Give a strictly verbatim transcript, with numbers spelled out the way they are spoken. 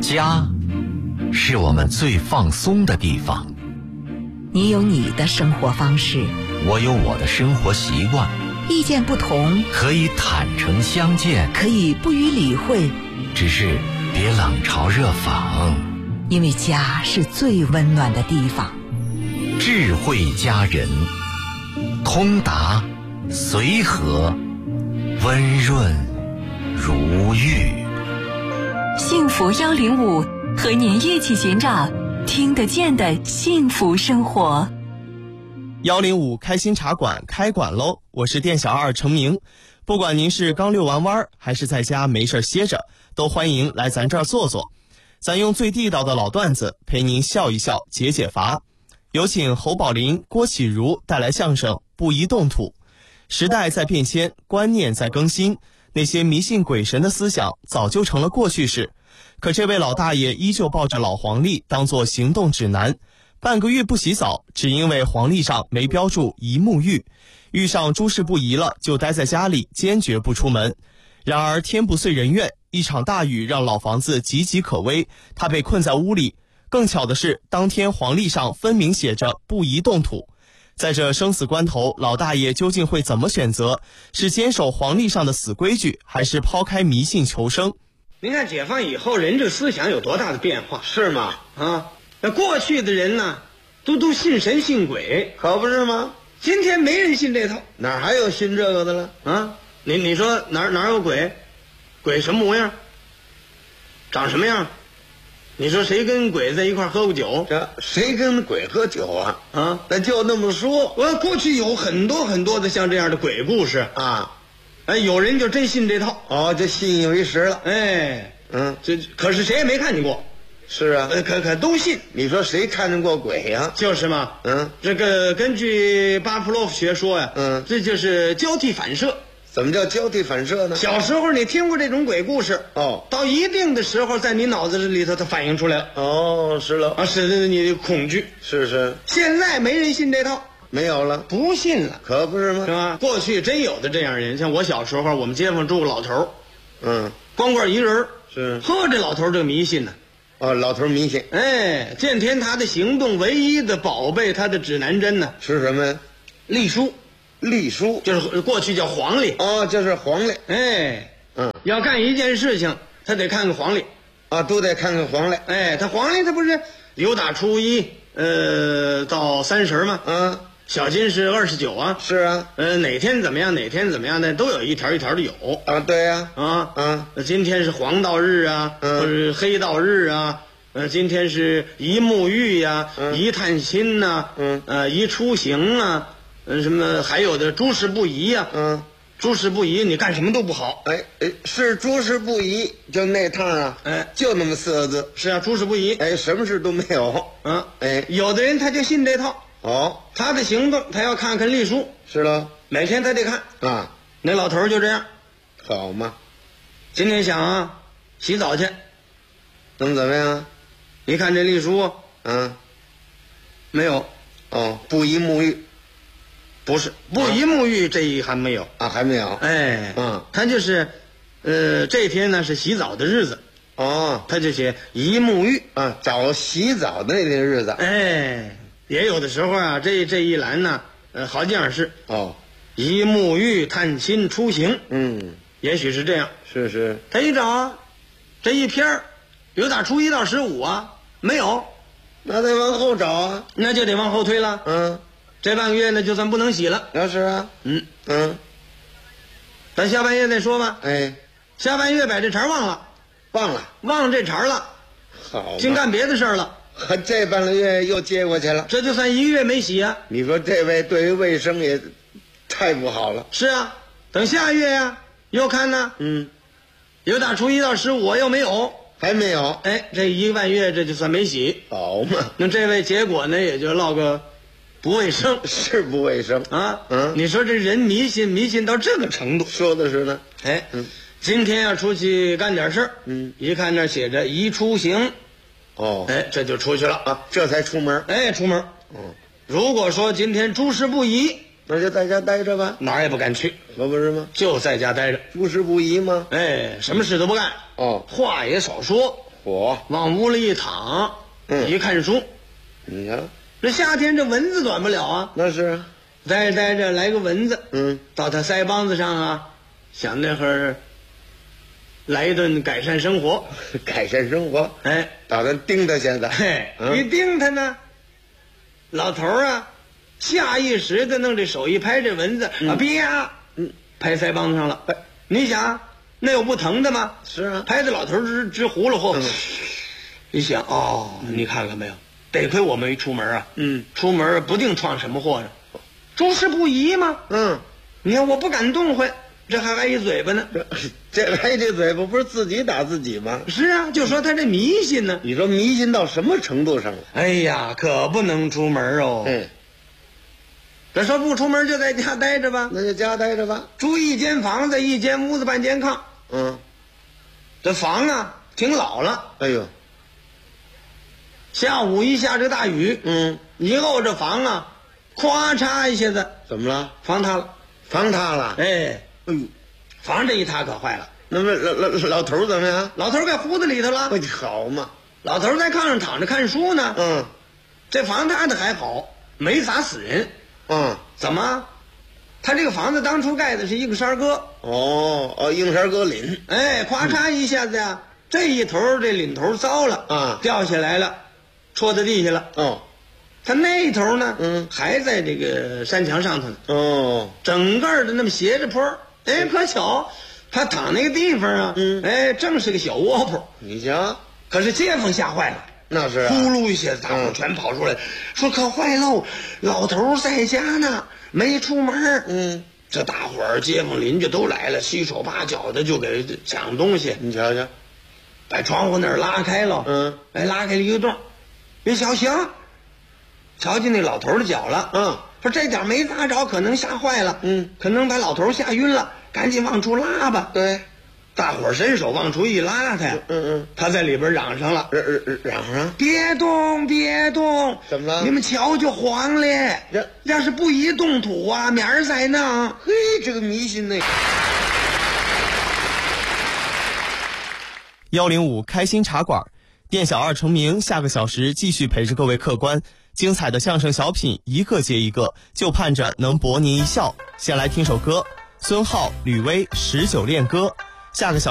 家是我们最放松的地方。 你有你的生活方式， 我有我的生活习惯。 意见不同， 可以坦诚相见， 可以不予理会， 只是别冷嘲热讽。 因为家是最温暖的地方。 智慧佳人，通达随和，温润如玉。 幸福幺零五，和您一起寻找听得见的幸福生活。 幺零五开心茶馆开馆喽！我是店小二程明。不管您是刚遛完弯还是在家没事歇着，都欢迎来咱这儿坐坐。咱用最地道的老段子陪您笑一笑解解乏。有请侯宝林、郭启儒带来相声《不宜动土》。时代在变迁，观念在更新，那些迷信鬼神的思想早就成了过去式。可这位老大爷依旧抱着老黄历当作行动指南，半个月不洗澡，只因为黄历上没标注宜沐浴，遇上诸事不宜了就待在家里，坚决不出门。然而天不遂人愿，一场大雨让老房子岌岌可危，他被困在屋里。更巧的是，当天黄历上分明写着不宜动土。在这生死关头，老大爷究竟会怎么选择？是坚守黄历上的死规矩，还是抛开迷信求生？ 您看解放以后人这思想有多大的变化， 是吗？ 啊，那过去的人呢，都都信神信鬼， 可不是吗？ 今天没人信这套， 哪还有信这个的了？ 啊，你你说哪哪有鬼？鬼什么模样？长什么样？你说谁跟鬼在一块喝过酒？ 这谁跟鬼喝酒啊？ 啊， 那就那么说。 我过去有很多很多的像这样的鬼故事啊， 哎，有人就真信这套， 哦，就信以为实了。 哎， 嗯， 这可是谁也没看见过。 是啊， 呃，可可都信。 你说谁看见过鬼呀？ 就是嘛。 嗯， 这个根据巴甫洛夫学说呀， 嗯， 这就是交替反射。 怎么叫交替反射呢？ 小时候你听过这种鬼故事， 哦， 到一定的时候，在你脑子里头它反映出来了。 哦，是了， 啊，使得你恐惧。 是是。 现在没人信这套， 没有了， 不信了， 可不是吗？ 是吧？过去真有的这样人，像我小时候，我们街坊住个老头， 嗯， 光棍一人， 是。 呵，这老头就迷信呢。 哦，老头迷信。 哎，见天他的行动唯一的宝贝，他的指南针呢， 是什么呀？ 历书。 历书就是过去叫黄历。 哦，就是黄历。 哎， 嗯， 要干一件事情，他得看看黄历。 啊，都得看看黄历。 哎，他黄历他不是有打初一呃到三十吗？ 嗯， 小金是二十九啊。 是啊。 呃，哪天怎么样，哪天怎么样的，都有一条一条的有。 啊，对呀。 啊， 嗯， 今天是黄道日啊， 嗯， 或者黑道日啊。呃，今天是宜沐浴呀， 嗯， 宜探亲呐， 嗯， 呃，宜出行啊，呃，什么还有的诸事不宜呀， 嗯， 诸事不宜，你干什么都不好。 哎哎，是诸事不宜，就那趟啊， 哎， 就那么四个字。 是啊，诸事不宜。 哎，什么事都没有。 嗯， 哎， 有的人他就信这套。 哦， 他的行动他要看看历书。 是了， 每天他得看啊。 那老头就这样， 好嘛， 今天想啊洗澡去， 能怎么样？ 一看这历书， 嗯， 没有。 哦，不宜沐浴。 不是不宜沐浴，这一还没有啊，还没有。 哎， 嗯， 他就是，呃，这天呢是洗澡的日子， 哦， 他就写宜沐浴啊，找洗澡的那天日子。 哎，也有的时候啊，这这一栏呢，呃，好几样事。 哦， 宜沐浴、探亲、出行。 嗯， 也许是这样。 是是。 他一找啊，这一篇儿有打初一到十五啊，没有， 那得往后找啊， 那就得往后推了。 嗯。 这半个月呢，就算不能洗了。 要是啊， 嗯嗯， 咱下半月再说吧。 哎， 下半月把这茬忘了， 忘了， 忘这茬了， 好， 净干别的事儿了。 这半个月又接过去了， 这就算一个月没洗啊。 你说这位对于卫生也太不好了。 是啊，等下月呀、啊，又看呢， 嗯， 有打初一到十五又没有， 还没有。 哎，这一个半月这就算没洗。 好嘛， 那这位结果呢，也就落个不卫生， 是不卫生啊。 嗯， 你说这人迷信迷信到这个程度， 说的是呢。 哎， 嗯， 今天要出去干点事儿， 嗯， 一看那写着宜出行， 哦， 哎，这就出去了啊，这才出门。 哎，出门。 哦， 如果说今天诸事不宜， 那就在家待着吧， 哪儿也不敢去， 可不是吗？ 就在家待着， 诸事不宜吗？ 哎，什么事都不干， 哦， 话也少说， 嚯， 往屋里一躺， 嗯一看书。 你瞧， 这夏天这蚊子短不了啊， 那是啊， 待着待着来个蚊子， 嗯， 到他腮帮子上啊，想那会儿来一顿改善生活。 改善生活， 哎， 打算盯他现在， 嘿， 嗯一盯他呢，老头儿啊，下意识的弄这手一拍这蚊子、啊，啪，嗯，拍腮帮子上了。哎，你想，那有不疼的吗？ 是啊， 拍的老头儿直直呼噜呼。 嗯一想，哦，你看看没有，得亏我没出门啊。 嗯出门不定闯什么祸呢。诸事不宜嘛。 嗯， 你看我不敢动唤，这还挨一嘴巴呢。 这这还这嘴巴不是自己打自己吗？ 是啊，就说他这迷信呢。 你说迷信到什么程度上了？ 哎呀，可不能出门哦。 嗯， 这说不出门就在家待着吧， 那就家待着吧。 住一间房子，一间屋子半间炕。 嗯， 这房啊挺老了， 哎呦， 下午一下这大雨， 嗯， 以后这房啊，咵嚓一下子怎么了？ 房塌了。 房塌了？ 哎， 哎呦， 房这一塌可坏了， 那么老老老头儿怎么样？ 老头儿给糊在里头了。 哎，好嘛， 老头儿在炕上躺着看书呢。 嗯这房塌的还好，没砸死人。 嗯， 怎么？他这个房子当初盖的是硬山哥， 哦哦，硬山搁领， 哎，咵嚓一下子呀，这一头这领头糟了啊掉下来了，戳在地下了。 哦他那头呢， 嗯还在这个山墙上头呢， 哦， 整个的那么斜着坡儿。哎，可巧，他躺那个地方啊， 嗯哎，正是个小窝铺。 你瞧， 可是街坊吓坏了。 那是啊呼噜一下子，大伙儿嗯全跑出来，说可坏喽，老头儿在家呢，没出门。 嗯， 这大伙儿街坊邻居都来了，七手八脚的就给抢东西， 你瞧瞧， 把窗户那儿拉开了， 嗯， 哎，拉开了一个洞，一瞧行，瞧见那老头儿的脚了， 嗯， 说这点没砸着，可能吓坏了， 嗯， 可能把老头儿吓晕了，赶紧往出拉吧。 对， 大伙儿伸手往出一拉他， 嗯嗯， 他在里边嚷上了。 嚷嚷嚷上， 别动，别动！ 怎么了你们瞧就黄了。 这要是不移动土啊，明儿再弄。 嘿，这个迷信那个。 幺零五开心茶馆，店小二成名，下个小时继续陪着各位客官，精彩的相声小品一个接一个，就盼着能博您一笑。先来听首歌，孙浩、吕薇《十九恋歌》，下个小